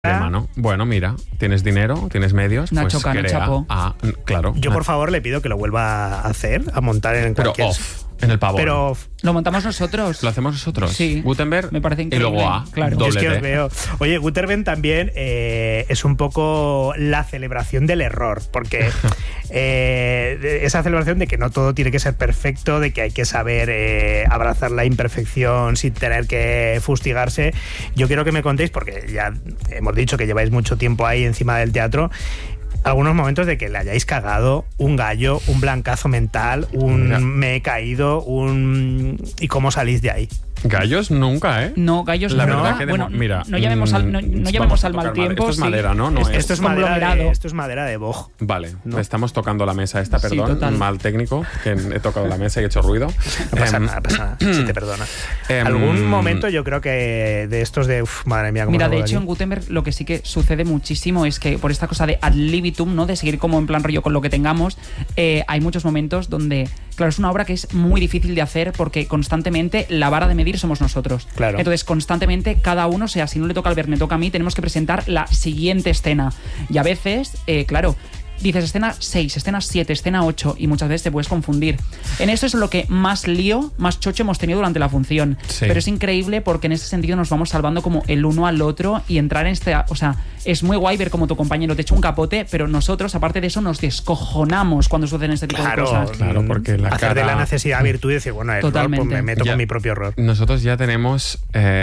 ¿no? Bueno, mira, tienes dinero, tienes medios, Nacho pues Cano, crea. chapo. Ah, claro. Yo, por favor, le pido que lo vuelva a hacer, a montar en Pero cualquier... off, en el pavón. Pero Lo montamos nosotros. ¿Lo hacemos nosotros? Sí. Gutenberg Me parece increíble. y luego A, claro. doble es que T. os veo. Oye, Gutenberg también es un poco la celebración del error, porque esa celebración de que no todo tiene que ser perfecto, de que hay que saber abrazar la imperfección sin tener que fustigarse. Yo quiero que me contéis, porque ya hemos dicho que lleváis mucho tiempo ahí encima del teatro, algunos momentos de que le hayáis cagado, un gallo, un blancazo mental, me he caído, y cómo salís de ahí. Gallos nunca, ¿eh? No, gallos La no. verdad que Bueno, mira, no llamemos al, no llamemos al mal tiempo. Esto es sí. madera, ¿no? No Esto es madera de boj. Vale, No. estamos tocando la mesa esta, Sí, perdón, total. mal técnico, que he tocado la mesa y he hecho ruido. No pasa nada, se te perdona. Algún momento yo creo que de estos de, madre mía, cómo Mira, salgo de de hecho aquí. en Gutenberg lo que sí que sucede muchísimo es que por esta cosa de ad libitum, ¿no? De seguir como en plan rollo con lo que tengamos, hay muchos momentos donde, claro, es una obra que es muy difícil de hacer porque constantemente la vara de medir somos nosotros. Claro. Entonces, constantemente cada uno, o sea, si no le toca al Albert, me toca a mí, tenemos que presentar la siguiente escena. Y a veces, claro, dices escena 6, escena 7, escena 8 y muchas veces te puedes confundir. En eso es lo que más lío, más chocho hemos tenido durante la función. Sí. Pero es increíble porque en ese sentido nos vamos salvando como el uno al otro y entrar en este... O sea, es muy guay ver como tu compañero te echa un capote, pero nosotros, aparte de eso, nos descojonamos cuando suceden este tipo de cosas. Claro, porque la hacer de cara- la necesidad virtud y decir, bueno, el error, pues Totalmente. me meto Ya. con mi propio error. Nosotros ya tenemos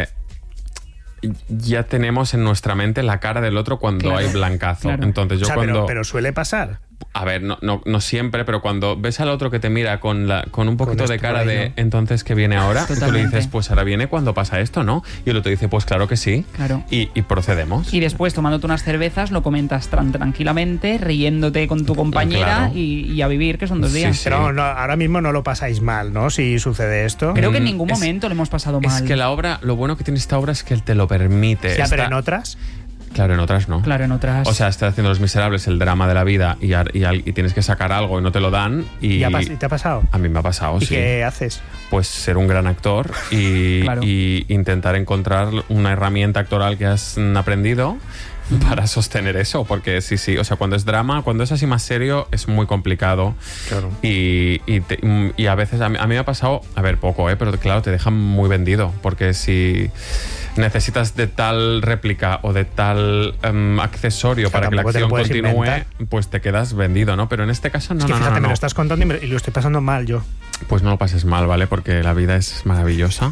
en nuestra mente la cara del otro cuando Claro, hay blancazo. claro. Entonces yo O sea, cuando... pero suele pasar. A ver, no siempre, pero cuando ves al otro que te mira con un poquito Con de esto cara ahí, de ¿no? entonces ¿qué viene ahora? Tú le Totalmente. dices, pues ahora viene cuando pasa esto, ¿no? Y el otro dice, pues claro que sí. Claro. Y procedemos. Y después, tomándote unas cervezas, lo comentas tranquilamente, riéndote con tu compañera Claro. y a vivir, que son 2 Sí, días. sí. Pero no, ahora mismo no lo pasáis mal, ¿no? Si sucede esto. Creo que en ningún Es- momento lo hemos pasado mal. Es que la obra, lo bueno que tiene esta obra es que él te lo permite. Ya, pero Está- en otras. Claro, en otras no. Claro, en otras... O sea, estás haciendo Los Miserables, el drama de la vida, y tienes que sacar algo y no te lo dan. Y ¿Te ha pasado? a mí me ha pasado, ¿Y sí. qué haces? Pues ser un gran actor y, Claro. y intentar encontrar una herramienta actoral que has aprendido para sostener eso, porque sí, o sea, cuando es drama, cuando es así más serio, es muy complicado. Claro. Y a veces, a mí me ha pasado, a ver, poco, pero claro, te dejan muy vendido, porque si necesitas de tal réplica o de tal accesorio para que la tampoco te lo acción puedes continúe, inventar. pues te quedas vendido, ¿no? Pero en este caso no, Es que no, fíjate, no, me no. lo estás contando y lo estoy pasando mal yo. Pues no lo pases mal, ¿vale? Porque la vida es maravillosa.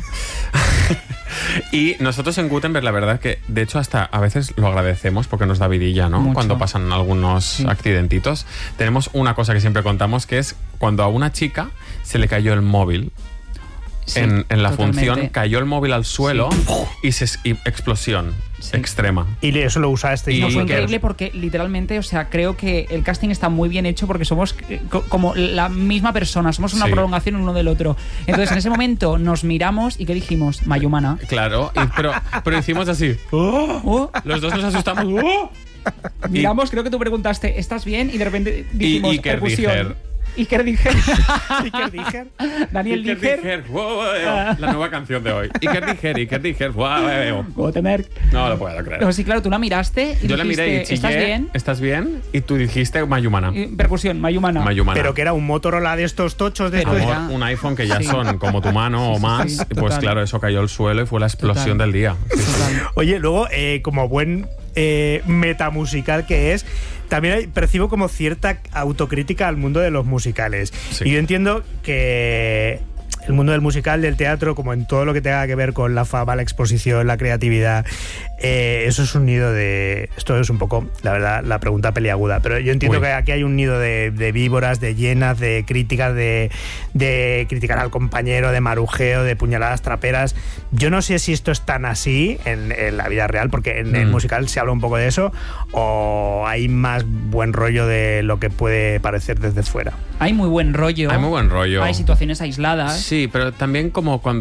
Y nosotros en Gutenberg, la verdad que, de hecho, hasta a veces lo agradecemos porque nos da vidilla, ¿no? Mucho. Cuando pasan algunos accidentitos. Tenemos una cosa que siempre contamos, que es cuando a una chica se le cayó el móvil. Sí, en la totalmente. función cayó el móvil al suelo y explosión extrema. Y eso lo usasteis Y- No, fue vosotros. increíble porque literalmente, o sea, creo que el casting está muy bien hecho porque somos como la misma persona, somos una Sí. prolongación uno del otro. Entonces, en ese momento nos miramos y ¿qué dijimos? Mayumana. Claro, pero hicimos así. Los dos nos asustamos. Miramos, creo que tú preguntaste, ¿estás bien? Y de repente dijimos, Iker percusión. Dijer. Iker Dijer. Iker Dijer. Daniel Iker Dijer. Dijer, la nueva canción de hoy. Iker Dijer, Gutenberg. no lo puedo creer. No, sí, claro, tú la miraste y Yo la miré y dijiste, chillé, ¿estás bien? ¿Estás bien? Y tú dijiste Mayumana. Percusión, Mayumana. Mayumana. Pero que era un Motorola de estos tochos de Pero estos. era- un iPhone que ya Sí. son como tu mano o Sí, más. sí, Pues total. claro, eso cayó al suelo y fue la explosión Total. del día. Sí, sí. Total. Oye, luego, como buen metamusical que es, también percibo como cierta autocrítica al mundo de los musicales. Sí. Y yo entiendo que el mundo del musical, del teatro, como en todo lo que tenga que ver con la fama, la exposición, la creatividad, eso es un nido de... Esto es un poco, la verdad, la pregunta peliaguda, pero yo entiendo Uy. que aquí hay un nido de víboras, de llenas, de críticas, de criticar al compañero, de marujeo, de puñaladas traperas. Yo no sé si esto es tan así en la vida real, porque en el musical se habla un poco de eso, o hay más buen rollo de lo que puede parecer desde fuera. Hay muy buen rollo. Hay muy buen rollo. Hay situaciones aisladas. Sí, pero también como cuando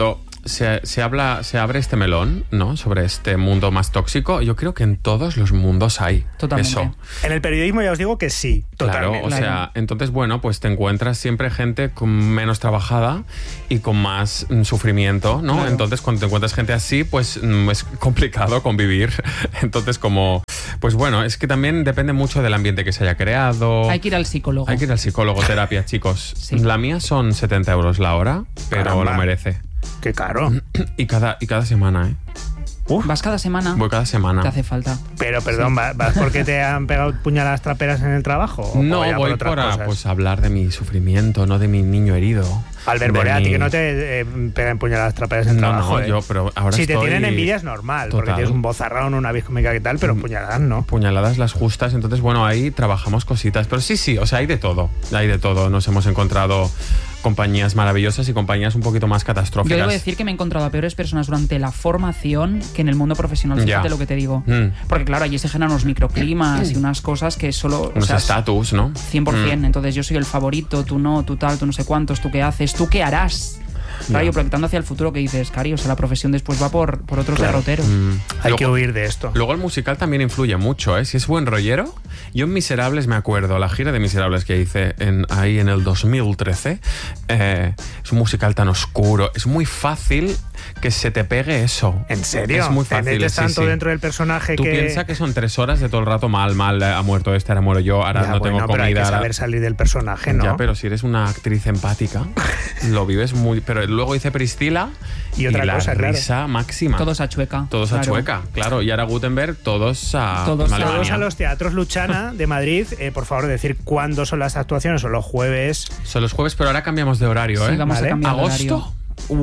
se abre este melón, ¿no? Sobre este mundo más tóxico. Yo creo que en todos los mundos hay Totalmente. eso. En el periodismo ya os digo que sí, totalmente. Claro, o sea, entonces, bueno, pues te encuentras siempre gente con menos trabajada y con más sufrimiento, ¿no? Claro. Entonces, cuando te encuentras gente así, pues es complicado convivir. Entonces, pues bueno, es que también depende mucho del ambiente que se haya creado. Hay que ir al psicólogo. Hay que ir al psicólogo, terapia, chicos. Sí. La mía son 70 euros la hora, pero Caramba. lo merece. Qué caro. Y cada semana, ¿eh? ¿Vas cada semana? Voy cada semana. Te hace falta. Pero, perdón, ¿vas porque te han pegado puñaladas traperas en el trabajo? ¿O No, ya voy otras cosas? pues, hablar de mi sufrimiento, no de mi niño herido. Albert De Borea, a ti mi- que no te pegan puñaladas traperas en el trabajo. No, yo, pero ahora si te estoy... tienen envidia es normal, porque Total. tienes un vozarrón, una voz cómica que tal, pero puñaladas no. Puñaladas las justas, entonces bueno, ahí trabajamos cositas, pero sí, o sea, hay de todo, nos hemos encontrado compañías maravillosas y compañías un poquito más Yo catastróficas. debo decir que me he encontrado a peores personas durante la formación que en el mundo profesional, fíjate Ya. lo que te digo. Mm. Porque claro, allí se generan unos microclimas y unas cosas que solo... Unos estatus, ¿no? 100%, entonces yo soy el favorito, tú no, tú tal, tú no sé cuántos, tú qué haces, tú qué harás. Claro, Ya. yo proyectando hacia el futuro que dices, Cari, o sea, la profesión después va por otros derroteros. Hay Luego- que huir de esto. Luego el musical también influye mucho, ¿eh? Si es buen rollero. Yo en Miserables me acuerdo, la gira de Miserables que hice ahí en el 2013, es un musical tan oscuro, es muy fácil que se te pegue eso. ¿En serio? Es muy ¿Te fácil, metes sí, tanto sí. dentro del personaje Tú que... piensas que son 3 horas de todo el rato mal, ha muerto este, ahora muero yo, ahora Ya, no bueno, tengo pero hay que comida. ahora- saber salir del personaje, ¿no? Ya, pero si eres una actriz empática, lo vives muy... Pero luego hice Priscila Y otra la cosa, claro. risa máxima. Todos a Chueca. Todos a claro. Chueca, claro. Y ahora Gutenberg, todos a Todos a- Alemania. Todos a los teatros Luchana de Madrid, por favor, decir cuándo son las actuaciones, son los jueves. Son los jueves, pero ahora cambiamos de horario, Sí, ¿eh? vamos Vale. a cambiar de horario. ¿Agosto?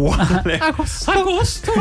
¡Agosto!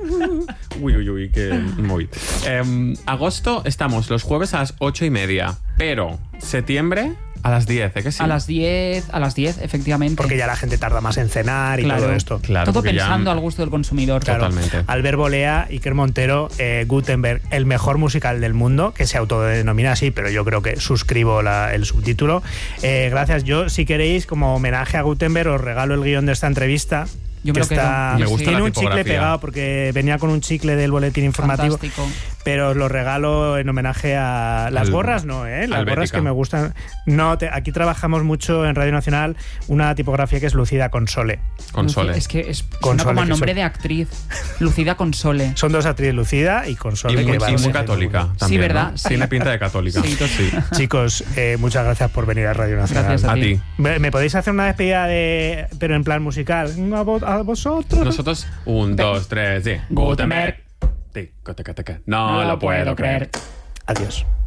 Uy, qué móvil. Agosto estamos los jueves a las 8:30, pero septiembre a las 10, ¿eh? Que sí. A las 10, efectivamente. Porque ya la gente tarda más en cenar y Claro. todo esto. Claro, Todo porque ya- pensando al gusto del consumidor. Claro. Totalmente. Albert Bolea, Iker Montero, Gutenberg, el mejor musical del mundo, que se autodenomina así, pero yo creo que suscribo el subtítulo. Gracias. Yo, si queréis, como homenaje a Gutenberg, os regalo el guión de esta entrevista. Yo me que lo quedo. está, Me gusta tiene la un chicle tipografía. pegado porque venía con un chicle del boletín informativo. Fantástico. Pero os lo regalo en homenaje a las gorras, no, ¿eh? Las al gorras Bética. que me gustan. No, aquí trabajamos mucho en Radio Nacional una tipografía que es Lucida Console. Console. Es que es Console, suena como a que nombre son- de actriz. Lucida Console. Son dos actrices, Lucida y Console. Y muy, que van y muy siendo católica muy- también, ¿verdad? ¿no? Sí. Tiene pinta de católica. Sí, total. Chicos, muchas gracias por venir a Radio Nacional. Gracias A ti. ¿Me podéis hacer una despedida pero en plan musical? A vosotros. Nosotros, 1, 2, 3, sí. Gutenberg. Tic, taca, taca. No lo puedo creer. Adiós.